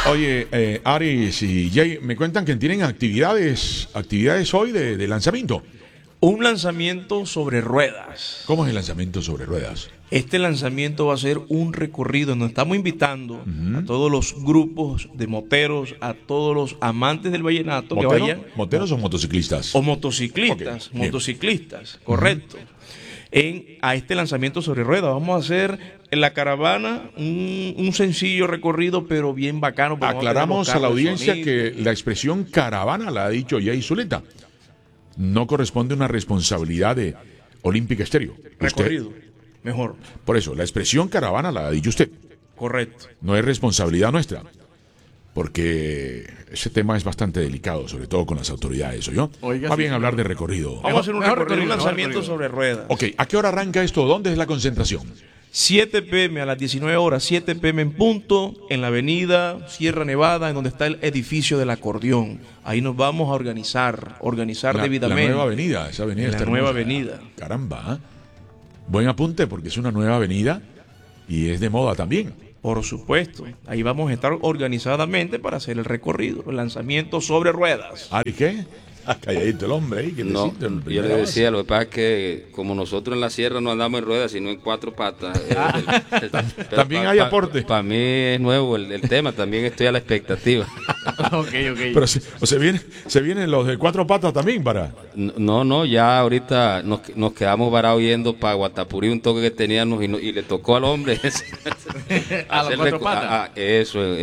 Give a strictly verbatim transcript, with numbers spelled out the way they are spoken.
Oye, eh, Aris y Jay, me cuentan que tienen actividades, actividades hoy de, de lanzamiento. Un lanzamiento sobre ruedas. ¿Cómo es el lanzamiento sobre ruedas? Este lanzamiento va a ser un recorrido. Nos estamos invitando uh-huh. a todos los grupos de moteros, a todos los amantes del vallenato ¿Motero? que vayan. ¿Moteros o motociclistas? O motociclistas, okay. motociclistas, bien. Correcto. Uh-huh. En, a este lanzamiento sobre ruedas. Vamos a hacer en la caravana un, un sencillo recorrido, pero bien bacano. Aclaramos a la audiencia que la expresión caravana la ha dicho Jay Zuleta. No corresponde a una responsabilidad de Olímpica Estéreo. Recorrido, usted, mejor. Por eso, la expresión caravana la ha dicho usted. Correcto. No es responsabilidad nuestra. Porque ese tema es bastante delicado, sobre todo con las autoridades, ¿o yo? Oiga, Va sí, bien sí, hablar de recorrido. Vamos a hacer un, recorrido, un lanzamiento recorrido. sobre ruedas. Ok, ¿a qué hora arranca esto? ¿Dónde es la concentración? siete pe eme a las diecinueve horas, siete pe eme en punto, en la avenida Sierra Nevada, en donde está el edificio del acordeón. Ahí nos vamos a organizar, organizar la, debidamente. La nueva avenida, esa avenida La está nueva hermosa. avenida. Caramba, ¿eh? Buen apunte porque es una nueva avenida y es de moda también. Por supuesto, ahí vamos a estar organizadamente para hacer el recorrido, el lanzamiento sobre ruedas. ¿Ah, y qué? Ah, calladito el hombre ahí. No, yo le decía, lo que pasa es que como nosotros en la sierra no andamos en ruedas, sino en cuatro patas. Eh, el, el, también pa, hay aporte. Para pa mí es nuevo el, el tema, también estoy a la expectativa. Ok, ok. Pero se, o se, viene, se vienen los de cuatro patas también para... No, no, ya ahorita nos, nos quedamos varados yendo para Guatapurí, un toque que teníamos y, no, y le tocó al hombre. ¿A las cuatro patas? A, a, eso